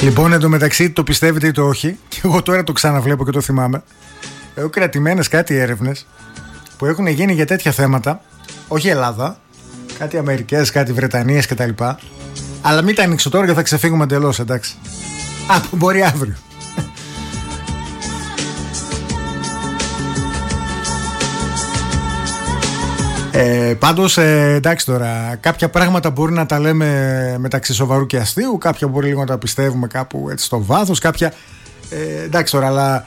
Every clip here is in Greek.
Λοιπόν, εντωμεταξύ το πιστεύετε ή το όχι, και εγώ τώρα το ξαναβλέπω και το θυμάμαι. Έχω κρατημένες κάτι έρευνες που έχουν γίνει για τέτοια θέματα, όχι Ελλάδα, κάτι Αμερικές, κάτι Βρετανίες κτλ. Αλλά μην τα ανοίξω τώρα και θα ξεφύγουμε εντελώς, εντάξει. Μπορεί αύριο. Πάντως, εντάξει τώρα, κάποια πράγματα μπορεί να τα λέμε μεταξύ σοβαρού και αστείου, κάποια μπορεί λίγο να τα πιστεύουμε κάπου έτσι στο βάθος, κάποια εντάξει τώρα, αλλά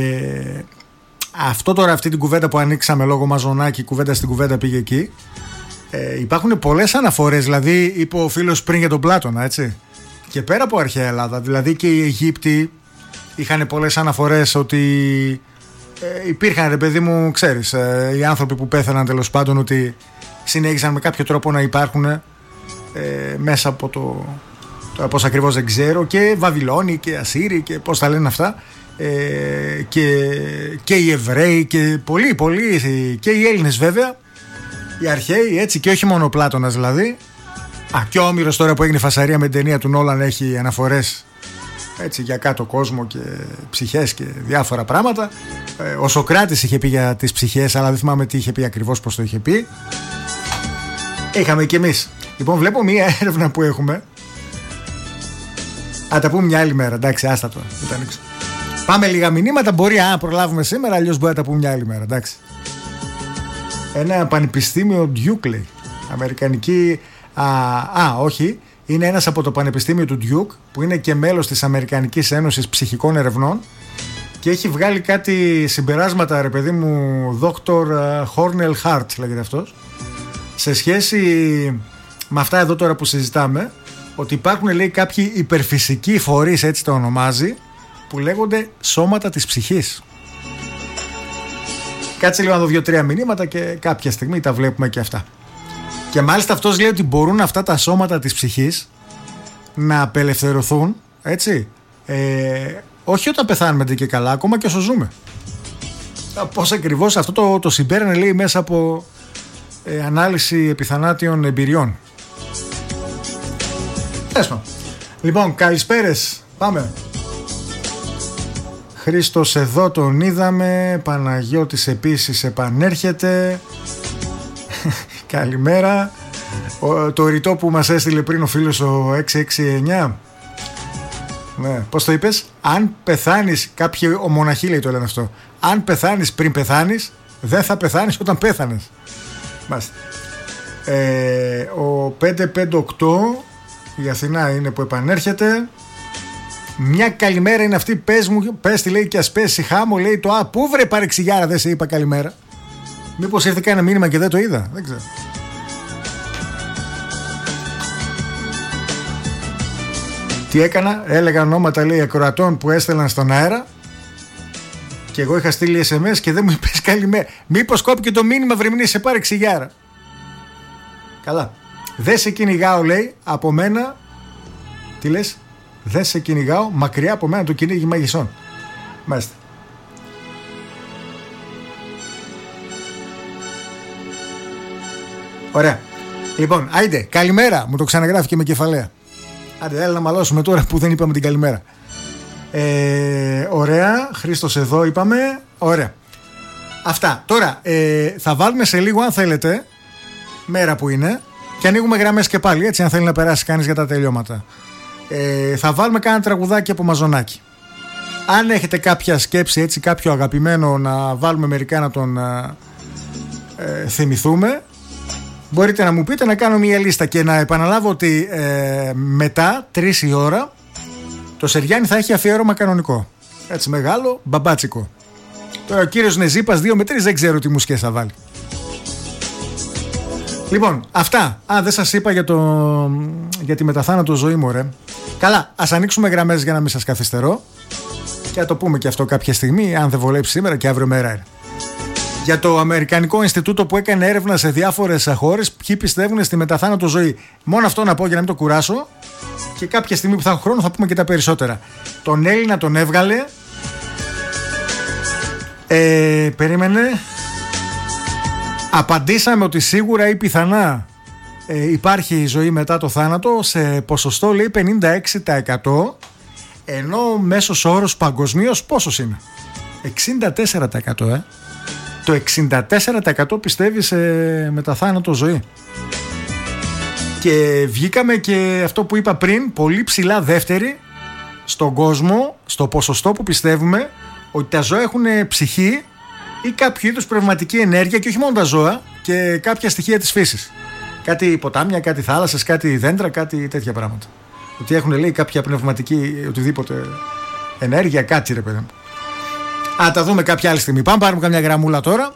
αυτό τώρα, αυτή την κουβέντα που ανοίξαμε λόγω Μαζονάκη, κουβέντα στην κουβέντα πήγε εκεί. Υπάρχουν πολλές αναφορές, δηλαδή είπε ο φίλος πριν για τον Πλάτωνα, έτσι, και πέρα από αρχαία Ελλάδα, δηλαδή και οι Αιγύπτιοι είχαν πολλές αναφορές ότι υπήρχαν, ρε παιδί μου, ξέρεις, οι άνθρωποι που πέθαναν τέλος πάντων, ότι συνέχισαν με κάποιο τρόπο να υπάρχουν μέσα από το πώς ακριβώς δεν ξέρω, και Βαβυλώνοι και Ασσύριοι και πώς τα λένε αυτά, και οι Εβραίοι και πολλοί και οι Έλληνες βέβαια, οι αρχαίοι, έτσι, και όχι μόνο ο Πλάτωνας δηλαδή. Και ο Όμηρος τώρα που έγινε φασαρία με την ταινία του Νόλαν έχει αναφορές, έτσι, για κάτω κόσμο και ψυχές και διάφορα πράγματα. Ο Σοκράτης είχε πει για τις ψυχές, αλλά δεν θυμάμαι τι είχε πει ακριβώς, πώς το είχε πει. Είχαμε κι εμείς. Λοιπόν, βλέπω μία έρευνα που έχουμε. Τα πούμε μια άλλη μέρα, εντάξει, άστα τώρα, μην τα ανοίξω. Πάμε λίγα μηνύματα, μπορεί να προλάβουμε σήμερα, αλλιώς μπορεί να τα πούμε μια άλλη μέρα, εντάξει. Ένα πανεπιστήμιο Duke, λέει, αμερικανική. Όχι, είναι ένας από το Πανεπιστήμιο του Duke, που είναι και μέλος της Αμερικανικής Ένωσης Ψυχικών Ερευνών, και έχει βγάλει κάτι συμπεράσματα, ρε παιδί μου, Dr. Hornell Hart λέγεται αυτός, σε σχέση με αυτά εδώ τώρα που συζητάμε, ότι υπάρχουν, λέει, κάποιοι υπερφυσικοί φορείς, έτσι το ονομάζει, που λέγονται σώματα της ψυχής. Κάτσε λίγο να δω 2-3 μηνύματα και κάποια στιγμή τα βλέπουμε και αυτά. Και μάλιστα αυτός λέει ότι μπορούν αυτά τα σώματα της ψυχής να απελευθερωθούν, έτσι, όχι όταν πεθάνουμε και καλά, ακόμα και όσο ζούμε. Πώς ακριβώς αυτό το συμπέρανε, λέει, μέσα από ανάλυση επιθανάτιων εμπειριών. Λοιπόν, καλησπέρες, πάμε. Χρήστος εδώ τον είδαμε, Παναγιώτης επίσης επανέρχεται. Καλημέρα. Το ρητό που μας έστειλε πριν ο φίλος ο 669. Ναι, πώς το είπες? Αν πεθάνεις, κάποιοι ομοναχοί, λέει, το λένε αυτό. Αν πεθάνεις πριν πεθάνεις, δεν θα πεθάνεις όταν πέθανες. Μάλιστα. Ο 558 η Αθηνά είναι που επανέρχεται. Μια καλημέρα είναι αυτή, πες τη, λέει, και ας πέσει χάμω, λέει, το πού βρε παρεξηγιάρα, δεν σε είπα καλημέρα. Μήπως ήρθε κανένα μήνυμα και δεν το είδα, δεν ξέρω. Τι έκανα? Έλεγα ονόματα, λέει, ακροατών που έστελναν στον αέρα, και εγώ είχα στείλει SMS και δεν μου είπες καλημέρα. Μήπως κόπηκε το μήνυμα, βρε, μην σε πάρει ξυγιάρα. Καλά. Δεν σε κυνηγάω, λέει, από μένα. Τι λες? Δεν σε κυνηγάω, μακριά από μένα το κυνήγι μαγισσών. Μάλιστα. Ωραία. Λοιπόν, άιντε, καλημέρα. Μου το ξαναγράφει και με κεφαλαία. Άντε, έλα να μαλώσουμε τώρα που δεν είπαμε την καλημέρα. Ωραία. Χρήστος εδώ είπαμε. Ωραία. Αυτά. Τώρα, θα βάλουμε σε λίγο, αν θέλετε, μέρα που είναι, και ανοίγουμε γραμμές και πάλι, έτσι, αν θέλει να περάσει κανείς για τα τελειώματα. Θα βάλουμε κάνα τραγουδάκι από Μαζονάκη. Αν έχετε κάποια σκέψη, έτσι, κάποιο αγαπημένο να βάλουμε μερικά να τον θυμηθούμε, μπορείτε να μου πείτε, να κάνω μια λίστα. Και να επαναλάβω ότι μετά 3 η ώρα το Σεριάννη θα έχει αφιέρωμα κανονικό, έτσι, μεγάλο, μπαμπάτσικο. Τώρα ο κύριος Νεζίπας 2 με 3 δεν ξέρω τι μουσικές θα βάλει. Λοιπόν, αυτά. Δεν σας είπα για τη μεταθάνατο ζωή μου, ρε. Καλά, ας ανοίξουμε γραμμές για να μην σας καθυστερώ, και να το πούμε και αυτό κάποια στιγμή, αν δεν βολέψει σήμερα και αύριο μέρα είναι. Για το Αμερικανικό Ινστιτούτο που έκανε έρευνα σε διάφορες χώρες, ποιοι πιστεύουν στη μεταθάνατο ζωή. Μόνο αυτό να πω για να μην το κουράσω, και κάποια στιγμή που θα έχω χρόνο θα πούμε και τα περισσότερα. Τον Έλληνα τον έβγαλε. Περίμενε. Απαντήσαμε ότι σίγουρα ή πιθανά υπάρχει ζωή μετά το θάνατο σε ποσοστό, λέει, 56%, Ενώ μέσος όρος παγκοσμίως πόσος είναι? 64%. Το 64% πιστεύει σε μεταθάνατο ζωή. Και βγήκαμε και αυτό που είπα πριν, πολύ ψηλά δεύτεροι στον κόσμο, στο ποσοστό που πιστεύουμε ότι τα ζώα έχουν ψυχή ή κάποιο είδους πνευματική ενέργεια, και όχι μόνο τα ζώα, και κάποια στοιχεία της φύσης. Κάτι ποτάμια, κάτι θάλασσες, κάτι δέντρα, κάτι τέτοια πράγματα. Ότι έχουν, λέει, κάποια πνευματική οτιδήποτε ενέργεια, κάτι, ρε παιδί μου. Τα δούμε κάποια άλλη στιγμή. Πάμε, πάρουμε καμιά γραμμούλα τώρα.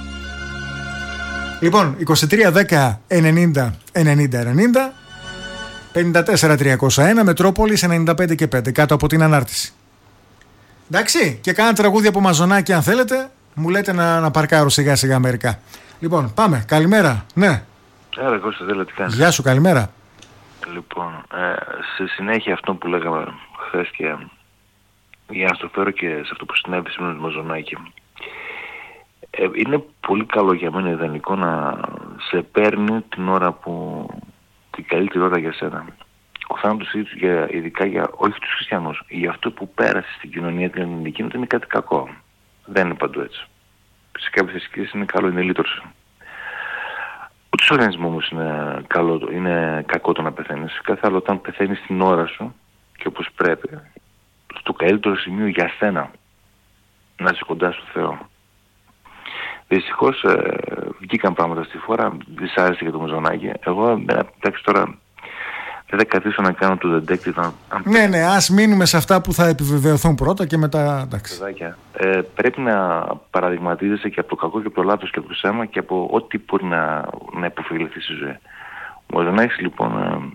Λοιπόν, 23 10 90 90 90, 54 301, Μετρόπολης 95 και 5, κάτω από την ανάρτηση. Εντάξει, και κάνα τραγούδι από Μαζονάκι αν θέλετε. Μου λέτε να παρκάρω σιγά σιγά μερικά. Λοιπόν, πάμε. Καλημέρα. Ναι. Άρα, Κώστα, θέλω τι κάνεις. Γεια σου, καλημέρα. Λοιπόν, σε συνέχεια αυτό που λέγαμε χθες και για να στο φέρω και σε αυτό που συνέβη σήμερα με Μαζονάκι. Είναι πολύ καλό για μένα, ιδανικό, να σε παίρνει την ώρα που, την καλύτερη ώρα για σένα. Ο θάνατος, ειδικά για όχι τους χριστιανούς, για αυτό που πέρασε στην κοινωνία την ελληνική, είναι κάτι κακό. Δεν είναι παντού έτσι. Σε κάποιες θρησκείες είναι καλό, είναι λύτρωση. Ούτε στο οργανισμό όμως είναι κακό το να πεθαίνεις. Κάθε άλλο, όταν πεθαίνεις την ώρα σου και όπως πρέπει, στο καλύτερο σημείο για σένα, να είσαι κοντά στο Θεό. Δυστυχώς βγήκαν πράγματα στη φορά, δυσάρεστη για το Μαζονάκι. Εγώ, εντάξει, τώρα δεν θα καθίσω να κάνω το detective. Ναι, ας μείνουμε σε αυτά που θα επιβεβαιωθούν πρώτα και μετά, εντάξει. Πρέπει να παραδειγματίζεσαι και από το κακό και από το λάθος και από το ψέμα και από ό,τι μπορεί να υποφεληθεί στη ζωή. Ο Μαζονάκης, λοιπόν,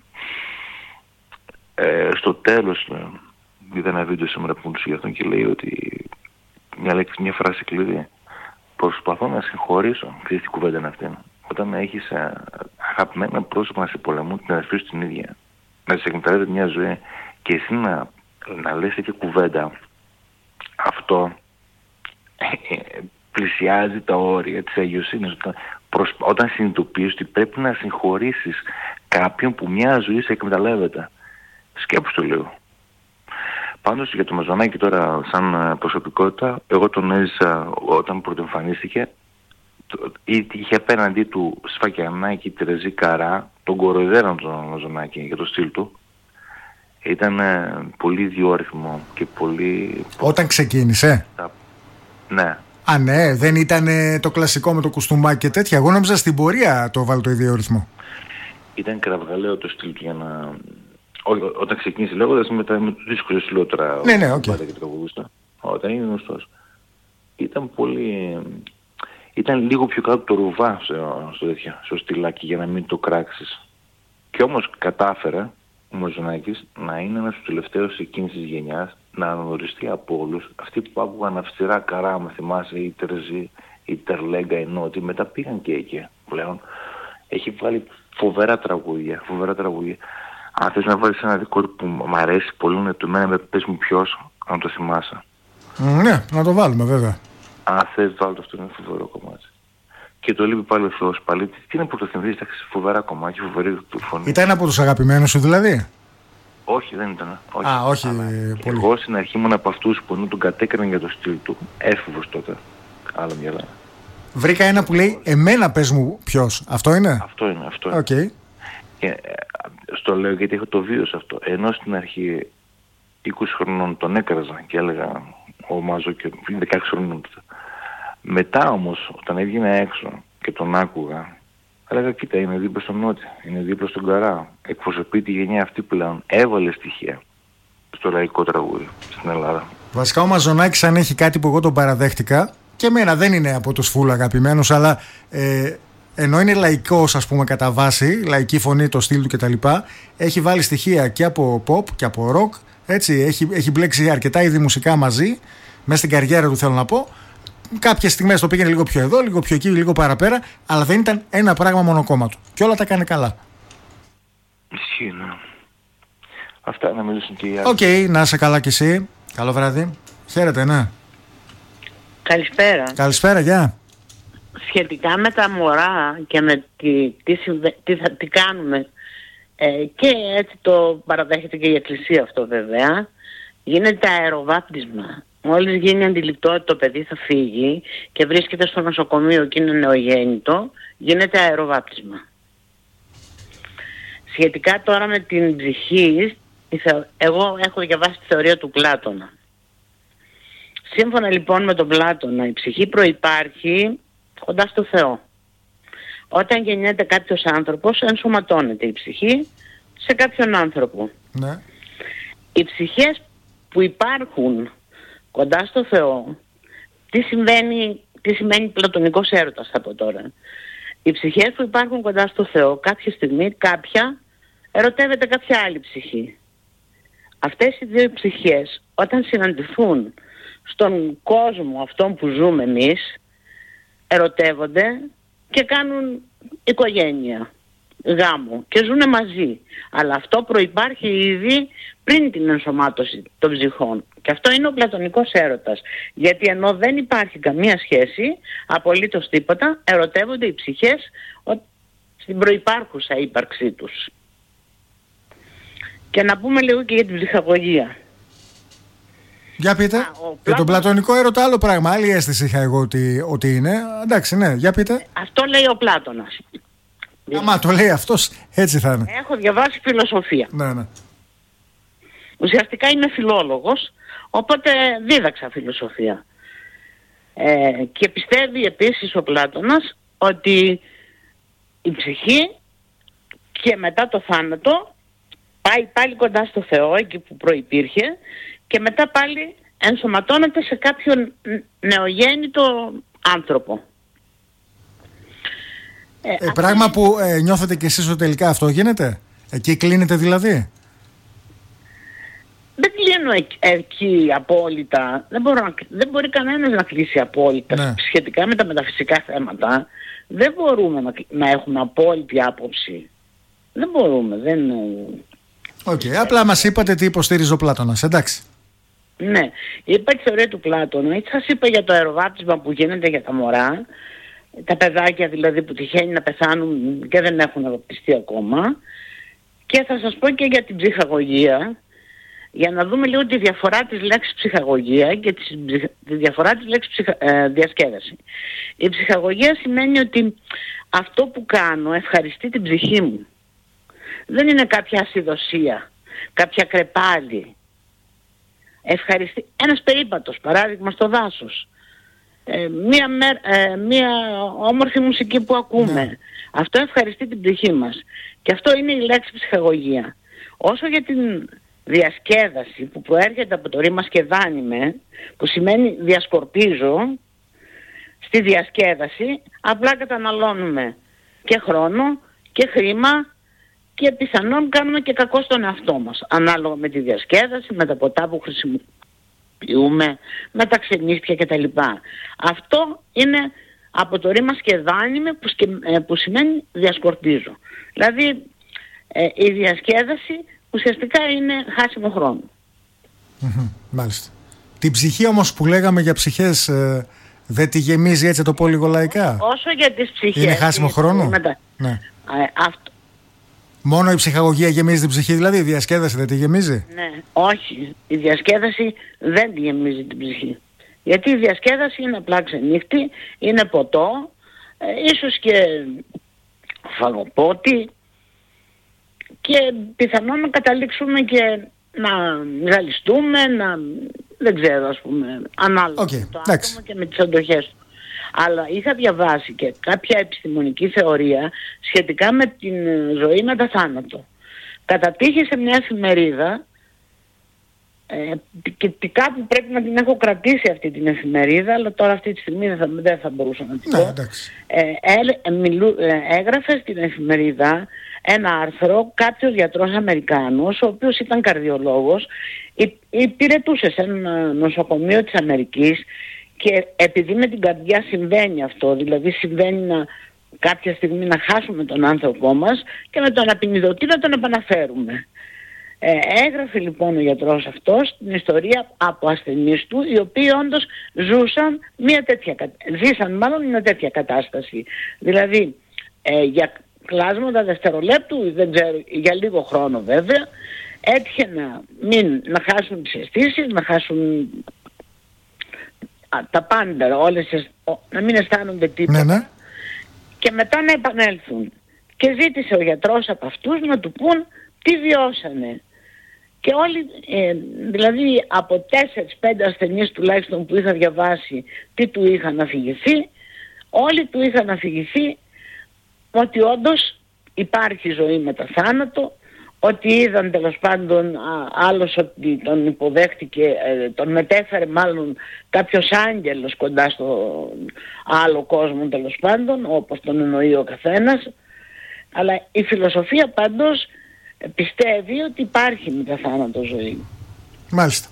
στο τέλος, είδα ένα βίντεο σήμερα που μου για αυτόν και λέει ότι μια φράση κλειδί: προσπαθώ να συγχωρήσω. Ξέρεις τι κουβέντα είναι αυτή? Όταν έχεις αγαπημένα πρόσωπα να σε πολεμούν, την αδερφή σου την ίδια, να σε εκμεταλλεύεται μια ζωή και εσύ να λες τέτοια κουβέντα, αυτό πλησιάζει τα όρια της αγιοσύνης. Όταν συνειδητοποιείς ότι πρέπει να συγχωρήσεις κάποιον που μια ζωή σε εκμεταλλεύεται, σκέψου το λίγο. Πάντως για το Μαζονάκι τώρα σαν προσωπικότητα, εγώ τον έζησα όταν πρωτοεμφανίστηκε. Είχε απέναντί του Σφακιανάκη, Τερεζή, Καρά, τον κοροϊδέραν τον Μαζονάκι για το στυλ του. Ήταν πολύ διόρυθμο και πολύ... Όταν ξεκίνησε? Ναι. Ναι, δεν ήταν το κλασικό με το κουστούμάκι και τέτοια? Εγώ νόμιζα στην πορεία το βάλει το ίδιο ρυθμό. Ήταν κραυγαλαίο το στυλ του για να... Όταν ξεκίνησε λέγοντας με το δύσκολο στυλ τώρα... Ναι, οκ. Όταν είναι γνωστός. Ήταν πολύ... Ήταν λίγο πιο κάτω το ρουβά στο στυλάκι για να μην το κράξεις. Και όμως κατάφερε ο Μαζονάκης να είναι ένας τους τελευταίους εκείνης της γενιάς, να αναγνωριστεί από όλους. Αυτοί που άκουγαν αυστηρά Καρά, με θυμάσαι, η Τερζή, η Τερλέγκα, η Νότη, μετά πήγαν και εκεί πλέον. Έχει βάλει φοβερά τραγούδια. Αν θες να βάλεις ένα δικό του που μου αρέσει πολύ, είναι το εμένα με πες μου ποιος, αν το θυμάσαι. Ναι, να το βάλουμε βέβαια. Αν θες βάλω το, αυτό είναι φοβερό κομμάτι. Και το λείπει πάλι ο Θεός πάλι. Τι είναι πρωτοθυμβείς, εντάξει, φοβερά κομμάτι, φοβερή φωνή. Ήταν από τους αγαπημένους σου δηλαδή? Όχι, δεν ήταν. Όχι πολύ. Εγώ στην αρχή ήμουν από αυτούς που τον κατέκριναν για το στυλ του. Έφηβος τότε. Άλλα μυαλά. Βρήκα ένα που λέει εμένα πες μου ποιος. Αυτό είναι? Αυτό είναι. Okay. Και, στο λέω γιατί έχω το βίωσα αυτό. Ενώ στην αρχή 20 χρονών τον έκραζα και έλεγα ο Μάζο και 16 χρονών. Μετά όμως όταν έβγαινα έξω και τον άκουγα, έλεγα κοίτα, είναι δίπλα στον Νότι, είναι δίπλα στον Καρά, εκπροσωπεί τη γενιά αυτή πλέον, έβαλε στοιχεία στο λαϊκό τραγούδι στην Ελλάδα. Βασικά ο Μαζονάκης, αν έχει κάτι που εγώ τον παραδέχτηκα, και εμένα δεν είναι από τους φουλ αγαπημένους, αλλά ενώ είναι λαϊκός, ας πούμε, κατά βάση, λαϊκή φωνή, το στυλ του κτλ., έχει βάλει στοιχεία και από pop και από rock, έτσι, έχει μπλέξει αρκετά είδη μουσικά μαζί, μέσα στην καριέρα του θέλω να πω. Κάποιες στιγμές το πήγαινε λίγο πιο εδώ, λίγο πιο εκεί, λίγο παραπέρα, αλλά δεν ήταν ένα πράγμα μονοκόμματο. Και όλα τα κάνει καλά. Ισχύει, ναι. Αυτά να μιλήσουν και οι άλλοι. Οκ, να είσαι καλά κι εσύ. Καλό βράδυ. Χαίρετε, ναι. Καλησπέρα. Καλησπέρα, γεια. Σχετικά με τα μωρά και με τι κάνουμε, και έτσι το παραδέχεται και η Εκκλησία αυτό βέβαια, γίνεται αεροβάπτισμα. Μόλις γίνει αντιληπτό ότι το παιδί θα φύγει και βρίσκεται στο νοσοκομείο και είναι νεογέννητο, γίνεται αεροβάπτισμα. Σχετικά τώρα με την ψυχή, εγώ έχω διαβάσει τη θεωρία του Πλάτωνα. Σύμφωνα λοιπόν με τον Πλάτωνα, η ψυχή προϋπάρχει κοντά στο Θεό. Όταν γεννιέται κάποιος άνθρωπος, ενσωματώνεται η ψυχή σε κάποιον άνθρωπο. Ναι. Οι ψυχές που υπάρχουν κοντά στο Θεό, τι σημαίνει πλατωνικός έρωτας, θα πω τώρα. Οι ψυχές που υπάρχουν κοντά στο Θεό, κάποια στιγμή κάποια ερωτεύεται κάποια άλλη ψυχή. Αυτές οι δύο ψυχές όταν συναντηθούν στον κόσμο αυτόν που ζούμε εμείς, ερωτεύονται και κάνουν οικογένεια, γάμο και ζουν μαζί. Αλλά αυτό προϋπάρχει ήδη πριν την ενσωμάτωση των ψυχών. Και αυτό είναι ο πλατωνικός έρωτας. Γιατί ενώ δεν υπάρχει καμία σχέση, απολύτως τίποτα, ερωτεύονται οι ψυχές στην προϋπάρχουσα ύπαρξή τους. Και να πούμε λίγο και για την ψυχαγωγία. Για πείτε. Για τον πλατωνικό έρωτα άλλο πράγμα. Άλλη αίσθηση είχα εγώ ότι είναι. Εντάξει, ναι, για πείτε. Αυτό λέει ο Πλάτωνας. Άμα το λέει αυτός, έτσι θα είναι. Έχω διαβάσει φιλοσοφία. Ναι. Ουσιαστικά είμαι φιλόλογος, οπότε δίδαξα φιλοσοφία. Και πιστεύει επίσης ο Πλάτωνας ότι η ψυχή και μετά το θάνατο πάει πάλι κοντά στο Θεό, εκεί που προϋπήρχε, και μετά πάλι ενσωματώνεται σε κάποιον νεογέννητο άνθρωπο. Πράγμα που νιώθετε κι εσείς ότι τελικά αυτό γίνεται? Εκεί κλείνετε δηλαδή? Δεν κλείνω εκεί απόλυτα. Δεν μπορεί κανένας να κλείσει απόλυτα. Ναι. Σχετικά με τα μεταφυσικά θέματα δεν μπορούμε να έχουμε απόλυτη άποψη. Δεν μπορούμε. Απλά μας είπατε τι υποστήριζε ο Πλάτωνας, εντάξει. Ναι, είπα τη θεωρία του Πλάτωνα. Σας είπα για το αεροβάπτισμα που γίνεται για τα μωρά, τα παιδάκια δηλαδή που τυχαίνει να πεθάνουν και δεν έχουν βαπτιστεί ακόμα. Και θα σας πω και για την ψυχαγωγία, για να δούμε λίγο τη διαφορά της λέξης ψυχαγωγία και τη διαφορά της λέξης διασκέδαση. Η ψυχαγωγία σημαίνει ότι αυτό που κάνω ευχαριστεί την ψυχή μου. Δεν είναι κάποια ασυδοσία, κάποια κρεπάλι. Ευχαριστεί. Ένας περίπατος, παράδειγμα, στο δάσος. Μία όμορφη μουσική που ακούμε. Ναι. Αυτό ευχαριστεί την ψυχή μας. Και αυτό είναι η λέξη ψυχαγωγία. Όσο για την διασκέδαση που προέρχεται από το ρήμα σκεδάνιμε, που σημαίνει διασκορπίζω, στη διασκέδαση απλά καταναλώνουμε και χρόνο και χρήμα και πιθανόν κάνουμε και κακό στον εαυτό μας, ανάλογα με τη διασκέδαση, με τα ποτά που χρησιμοποιούμε, με τα ξενύχτια κτλ. Αυτό είναι από το ρήμα σκεδάνιμε που σημαίνει διασκορπίζω. Δηλαδή η διασκέδαση ουσιαστικά είναι χάσιμο χρόνο. Μάλιστα. Την ψυχή όμως που λέγαμε για ψυχές δεν τη γεμίζει έτσι το πω λίγο λαϊκά? Όσο για τις ψυχές. Είναι χάσιμο χρόνο? Ναι. Μόνο η ψυχαγωγία γεμίζει την ψυχή, δηλαδή η διασκέδαση δεν τη γεμίζει? Ναι, όχι. Η διασκέδαση δεν τη γεμίζει την ψυχή. Γιατί η διασκέδαση είναι απλά ξενύχτη, είναι ποτό, ίσως και φαγοπότη και πιθανόν να καταλήξουμε και να ζαλιστούμε, δεν ξέρω ας πούμε, ανάλογα με το άτομο και με τις αντοχές του. Αλλά είχα διαβάσει και κάποια επιστημονική θεωρία σχετικά με την ζωή μετά θάνατο. Κατά τύχη σε μια εφημερίδα, και κάπου πρέπει να την έχω κρατήσει αυτή την εφημερίδα, αλλά τώρα αυτή τη στιγμή δεν θα μπορούσα να την πω. Έγραφε στην εφημερίδα ένα άρθρο κάποιος γιατρός Αμερικάνος, ο οποίος ήταν καρδιολόγος, υπηρετούσε σε ένα νοσοκομείο της Αμερικής. Και επειδή με την καρδιά συμβαίνει αυτό, δηλαδή συμβαίνει κάποια στιγμή να χάσουμε τον άνθρωπό μας και με τον απεινιδωτή να τον επαναφέρουμε. Έγραφε λοιπόν ο γιατρός αυτός την ιστορία από ασθενείς του, οι οποίοι όντως ζήσαν μια τέτοια κατάσταση. Δηλαδή για κλάσματα δευτερολέπτου, δεν ξέρω, για λίγο χρόνο βέβαια, έτυχε να χάσουν τις αισθήσεις, να χάσουν τα πάντα, να μην αισθάνονται τίποτα. Ναι. Και μετά να επανέλθουν. Και ζήτησε ο γιατρός από αυτούς να του πούν τι βιώσανε. Και όλοι, δηλαδή από 4-5 ασθενείς τουλάχιστον που είχα διαβάσει τι του είχαν αφηγηθεί, όλοι του είχαν αφηγηθεί ότι όντως υπάρχει ζωή μετά θάνατο, ότι είδαν τέλος πάντων άλλος ότι τον υποδέχτηκε, τον μετέφερε μάλλον κάποιος άγγελος κοντά στο άλλο κόσμο τέλος πάντων, όπως τον εννοεί ο καθένας. Αλλά η φιλοσοφία πάντως πιστεύει ότι υπάρχει μετά θάνατο ζωή. Μάλιστα.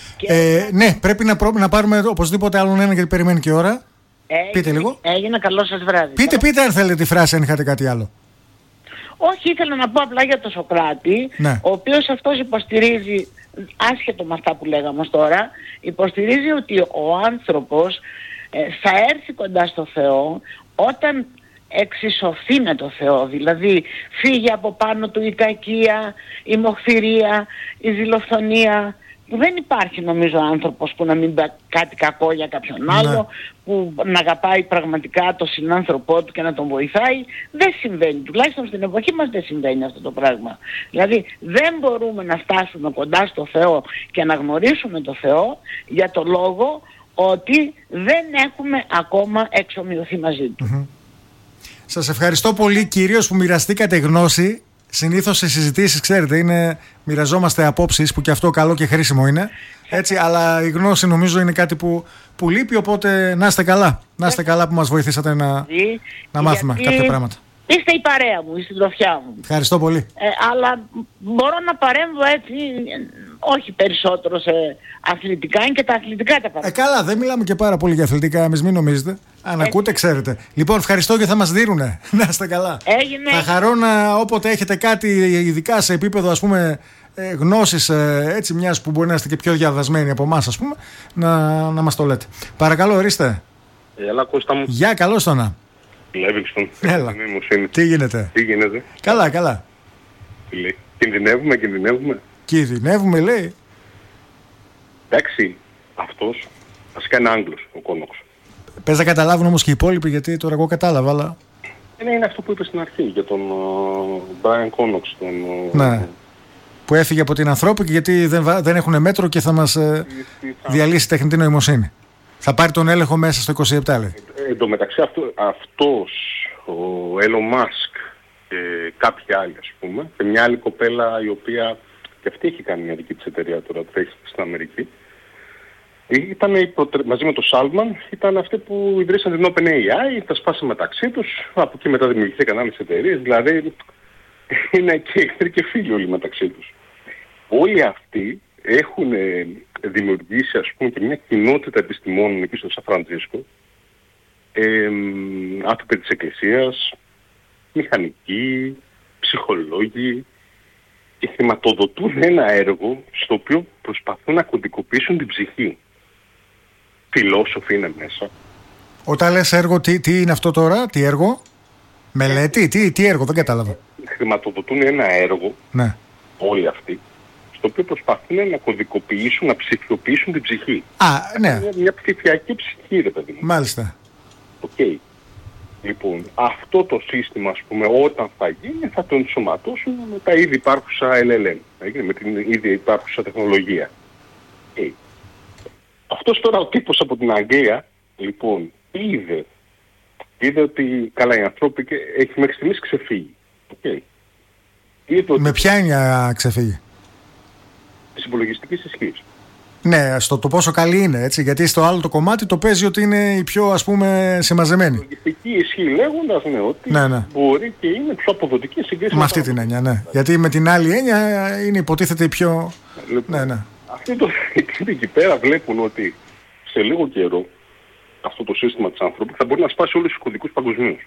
Ναι, πρέπει να πάρουμε οπωσδήποτε άλλον ένα γιατί περιμένει και η ώρα. Πείτε λίγο. Έγινε, καλό σας βράδυ. Πείτε αν θέλετε τη φράση, αν είχατε κάτι άλλο. Όχι, ήθελα να πω απλά για τον Σωκράτη, ναι. Ο οποίος αυτός υποστηρίζει, άσχετο με αυτά που λέγαμε τώρα, υποστηρίζει ότι ο άνθρωπος θα έρθει κοντά στο Θεό όταν εξισωθεί με το Θεό, δηλαδή φύγει από πάνω του η κακία, η μοχθηρία, η ζηλοφθονία, που δεν υπάρχει νομίζω άνθρωπος που να μην πει κάτι κακό για κάποιον άλλο, που να αγαπάει πραγματικά τον συνάνθρωπό του και να τον βοηθάει. Δεν συμβαίνει, τουλάχιστον στην εποχή μας δεν συμβαίνει αυτό το πράγμα. Δηλαδή δεν μπορούμε να φτάσουμε κοντά στο Θεό και να γνωρίσουμε το Θεό για το λόγο ότι δεν έχουμε ακόμα εξομοιωθεί μαζί του. Σας ευχαριστώ πολύ κυρίως που μοιραστήκατε γνώση. Συνήθως σε συζητήσεις, ξέρετε, μοιραζόμαστε απόψεις που και αυτό καλό και χρήσιμο είναι. Έτσι, αλλά η γνώση νομίζω είναι κάτι που λείπει, οπότε να είστε καλά. Να είστε καλά που μας βοηθήσατε να μάθουμε κάποια πράγματα. Είστε η παρέα μου, η συντροφιά μου. Ευχαριστώ πολύ. Αλλά μπορώ να παρέμβω έτσι, όχι περισσότερο σε αθλητικά, είναι και τα αθλητικά τα παρέμβω. Καλά, δεν μιλάμε και πάρα πολύ για αθλητικά, εμείς μην νομίζετε. Αν ακούτε, ξέρετε. Λοιπόν, ευχαριστώ και θα μας δίνουνε. Να είστε καλά. Έγινε. Θα χαρώ όποτε έχετε κάτι, ειδικά σε επίπεδο ας πούμε γνώσης, έτσι μιας που μπορεί να είστε και πιο διαβασμένοι από εμάς, ας πούμε, να μας το λέτε. Παρακαλώ, ορίστε. Έλα, Κώστα μου. Γεια, καλώς το να. Λέβηξον. Έλα. Τι γίνεται. Καλά. Τι λέει. Κινδυνεύουμε. Κινδυνεύουμε, λέει. Εντάξει, αυτός βασικά είναι Άγγλος, ο Κόνοξ. Πες να καταλάβουν όμως και οι υπόλοιποι, γιατί τώρα εγώ κατάλαβα, αλλά... Είναι αυτό που είπε στην αρχή για τον Brian Κόνοξ. Ναι. Που έφυγε από την ανθρώπινη γιατί δεν έχουν μέτρο και θα μας διαλύσει τεχνητή νοημοσύνη. Θα πάρει τον έλεγχο μέσα στο 27, λέει. Εν τω μεταξύ αυτός, ο Elon Musk και κάποιοι άλλοι, ας πούμε, και μια άλλη κοπέλα η οποία και αυτή έχει κάνει μια δική της εταιρεία τώρα, τρέχει στην Αμερική, ήταν μαζί με τον Σάλμαν, ήταν αυτοί που ιδρύσαν την OpenAI, τα σπάσαν μεταξύ τους, από εκεί μετά δημιουργήθηκαν άλλες εταιρείες, δηλαδή είναι και εχθροί και φίλοι όλοι μεταξύ τους. Όλοι αυτοί έχουν δημιουργήσει, ας πούμε, και μια κοινότητα επιστημόνων εκεί στο Σαν Φραντζίσκο, άνθρωποι της Εκκλησίας, μηχανικοί, ψυχολόγοι, και χρηματοδοτούν ένα έργο στο οποίο προσπαθούν να κωδικοποιήσουν την ψυχή. Φιλόσοφοι είναι μέσα. Όταν λες έργο, τι είναι αυτό τώρα, τι έργο, μελέτη, τι έργο, δεν κατάλαβα. Χρηματοδοτούν ένα έργο, ναι. Όλοι αυτοί, στο οποίο προσπαθούν να κωδικοποιήσουν, να ψηφιοποιήσουν την ψυχή. Ναι. Μια ψηφιακή ψυχή, ρε παιδί μου. Μάλιστα. Okay. Λοιπόν, αυτό το σύστημα, ας πούμε, όταν θα γίνει, θα το ενσωματώσουν με τα ήδη υπάρχουσα LLM, με την ήδη υπάρχουσα τεχνολογία. Αυτός τώρα ο τύπος από την Αγγλία, λοιπόν, είδε ότι καλά οι ανθρώποι έχει μέχρι στιγμής ξεφύγει. Με ποια έννοια ξεφύγει? Της υπολογιστικής ισχύς. Ναι, στο το πόσο καλή είναι, έτσι, γιατί στο άλλο το κομμάτι το παίζει ότι είναι η πιο, ας πούμε, συμμαζεμένη. Η υπολογιστική ισχύ λέγοντας, ότι μπορεί και είναι πιο αποδοτική συγκρίση με αυτή την έννοια, ναι. Γιατί με την άλλη έννοια είναι υποτίθεται η πιο... Λοιπόν, ναι. Αυτοί εκεί πέρα βλέπουν ότι σε λίγο καιρό αυτό το σύστημα της ανθρώπου θα μπορεί να σπάσει όλους τους κωδικούς παγκοσμίως.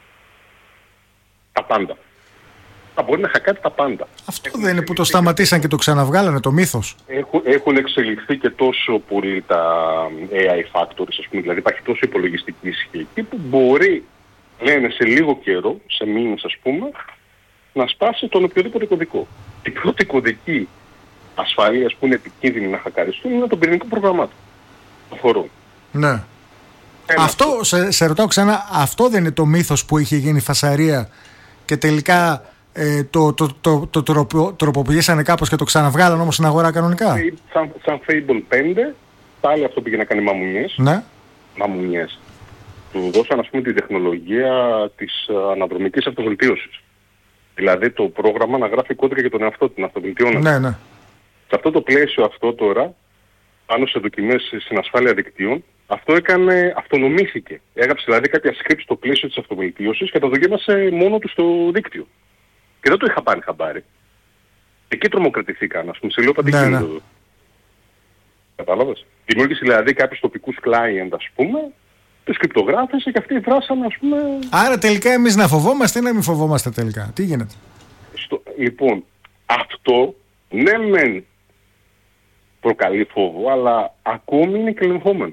Τα πάντα. Θα μπορεί να χακάρει τα πάντα. Αυτό δεν είναι που το σταματήσαν και το ξαναβγάλανε, το μύθος. Έχουν εξελιχθεί και τόσο πολύ τα AI factories, ας πούμε, δηλαδή υπάρχει τόσο υπολογιστική ισχύ εκεί που μπορεί, λένε, σε λίγο καιρό, σε μήνες ας πούμε, να σπάσει τον οποιοδήποτε κωδικό. Η πρώτη κωδική ασφαλείας που είναι επικίνδυνη να χακαριστούν είναι των πυρηνικών προγραμμάτων. Χωρών. Ναι. Αυτό, σε ρωτάω ξανά, αυτό δεν είναι το μύθος που είχε γίνει φασαρία και τελικά το τροποποιήσανε κάπως και το ξαναβγάλαν όμως στην αγορά κανονικά? Σαν Fable 5, πάλι αυτό πήγε να κάνει μαμουνιές. Ναι. Μαμουνιές. Του δώσαν, ας πούμε, τη τεχνολογία της αναδρομικής αυτοβελτίωσης. Δηλαδή το πρόγραμμα να γράφει κώδικα για τον εαυτό του, να αυτοβελτιώνεται. Ναι, ναι. Σε αυτό το πλαίσιο αυτό τώρα, πάνω σε δοκιμές στην ασφάλεια δικτύων, αυτό αυτονομήθηκε. Έγραψε δηλαδή κάποια script στο πλαίσιο της αυτοβελτίωσης και τα δοκίμασε μόνο του στο δίκτυο. Και δεν το είχα πάρει χαμπάρι. Εκεί τρομοκρατηθήκαν, ας πούμε, σε λίγο παντικίνητο. Ναι. Κατάλαβες. Δημιούργησε δηλαδή κάποιους τοπικούς client, ας πούμε, τους κρυπτογράφησε και αυτοί δράσαν, ας πούμε... Άρα τελικά εμείς να φοβόμαστε ή να μην φοβόμαστε τελικά? Τι γίνεται? Λοιπόν, αυτό ναι μεν προκαλεί φόβο, αλλά ακόμη είναι και ελεγχόμενο.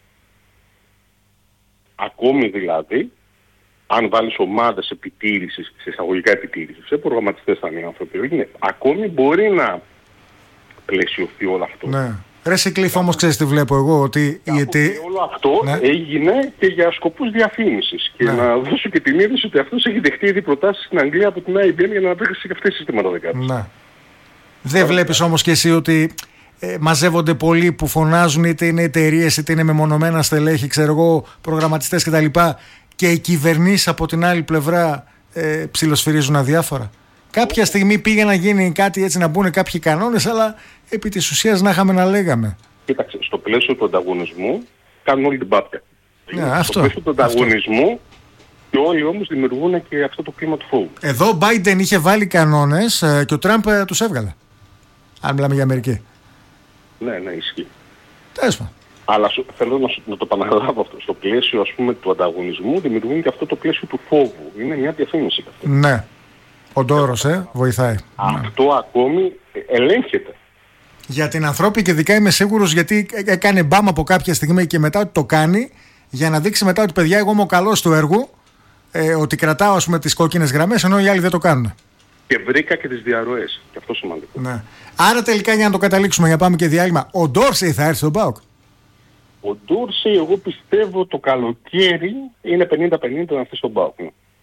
Ακόμη δηλαδή, αν βάλεις ομάδες επιτήρησης, σε εισαγωγικά επιτήρησης, σε προγραμματιστές θα είναι οι άνθρωποι, ακόμη μπορεί να πλαισιωθεί όλο αυτό. Ναι. Ρε Σικλήφ, όμως ξέρεις τι βλέπω εγώ, ότι όλο αυτό έγινε και για σκοπούς διαφήμισης. Και να δώσω και την είδηση ότι αυτός έχει δεχτεί ήδη προτάσεις στην Αγγλία από την IBM για να βρέξει και αυτές τις συστήματα δεκάτες. Ναι. Δεν βλέπεις όμως και εσύ ότι μαζεύονται πολλοί που φωνάζουν, είτε είναι εταιρείες είτε είναι μεμονωμένα στελέχη, ξέρω εγώ, προγραμματιστές κτλ. Και οι κυβερνήσεις από την άλλη πλευρά ψιλοσφυρίζουν αδιάφορα? Κάποια στιγμή πήγε να γίνει κάτι έτσι, να μπουν κάποιοι κανόνες, αλλά επί της ουσίας να είχαμε να λέγαμε. Κοίταξε, στο πλαίσιο του ανταγωνισμού κάνουν όλη την πάπια. Στο πλαίσιο του ανταγωνισμού και όλοι όμως δημιουργούν και αυτό το κλίμα του φόβου. Εδώ ο Biden είχε βάλει κανόνες και ο Τραμπ τους έβγαλε. Αν μιλάμε για Αμερική. Ναι, ναι, ισχύει. Τέσμα. Αλλά θέλω να το επαναλάβω αυτό. Στο πλαίσιο, ας πούμε, του ανταγωνισμού δημιουργούν και αυτό το πλαίσιο του φόβου. Είναι μια διαφήμιση αυτό. Ναι. Ο ντόρος, βοηθάει. Αυτό ακόμη ελέγχεται. Για την ανθρώπη και ειδικά είμαι σίγουρος, γιατί έκανε μπάμ από κάποια στιγμή και μετά ότι το κάνει, για να δείξει μετά ότι παιδιά εγώ είμαι ο καλός του έργου, ότι κρατάω, ας πούμε, τις κόκκινες γραμμές, ενώ οι άλλοι δεν το κάνουν. Και βρήκα και τις διαρροές. Και αυτό σημαντικό. Ναι. Άρα τελικά, για να το καταλήξουμε, για πάμε και διάλειμμα, ο Ντόρσεϊ θα έρθει στον ΠΑΟΚ? Ο Ντόρσεϊ, εγώ πιστεύω το καλοκαίρι είναι 50-50 να έρθει στον ΠΑΟΚ.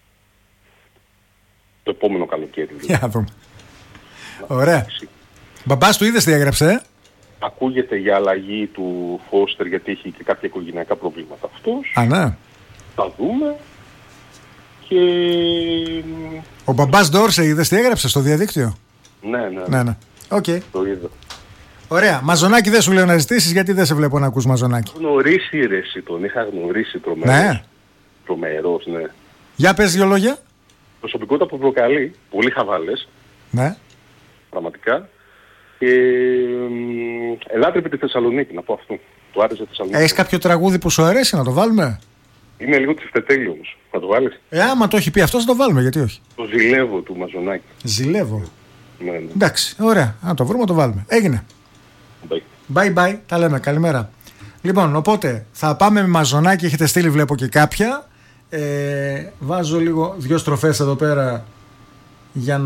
Το επόμενο καλοκαίρι. Για να δούμε. Ωραία. Μπαμπάς του είδες τι έγραψε? Ακούγεται για αλλαγή του Φώστερ γιατί έχει και κάποια οικογενειακά προβλήματα αυτός. Α, ναι. Θα δούμε. Και... Ο μπαμπάς Ντόρσεϊ είδες τι έγραψε στο διαδίκτυο? Ναι. Οκ. Το είδα. Ωραία. Μαζονάκι δεν σου λέω να ζητήσεις, γιατί δεν σε βλέπω να ακούς μαζονάκι. Γνωρίσει ρε εσύ, τον είχα γνωρίσει τρομερός. Ναι. Τρομερός, ναι. Για πες δύο λόγια. Προσωπικότητα που προκαλεί, πολύ χαβαλές. Ναι. Πραγματικά. Και ελάτρεπε τη Θεσσαλονίκη, να πω αυτό. Του άρεσε Θεσσαλονίκη. Έχεις κάποιο τραγούδι που σου αρέσει να το βάλουμε? Είναι λίγο τσιφτετέλειο όμως. Θα το βάλεις? Άμα το έχει πει αυτός, θα το βάλουμε, γιατί όχι. Το ζηλεύω του Μαζονάκη. Ζηλεύω. Ναι. Εντάξει, ωραία. Αν το βρούμε, το βάλουμε. Έγινε. Bye. Τα λέμε. Καλημέρα. Λοιπόν, οπότε θα πάμε με Μαζονάκη. Έχετε στείλει, βλέπω και κάποια. Βάζω λίγο δύο στροφές εδώ πέρα για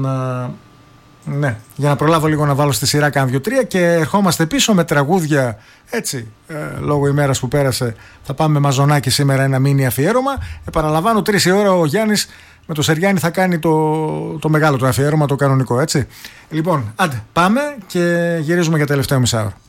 να προλάβω λίγο να βάλω στη σειρά κάνα 2-3 και ερχόμαστε πίσω με τραγούδια, έτσι, λόγω ημέρας που πέρασε. Θα πάμε με Μαζονάκη σήμερα, ένα μίνι αφιέρωμα. Επαναλαμβάνω, 3 η ώρα ο Γιάννης με το Σεριάννη θα κάνει το μεγάλο του αφιέρωμα, το κανονικό, έτσι. Λοιπόν, άντε, πάμε και γυρίζουμε για τελευταίο μισάωρο.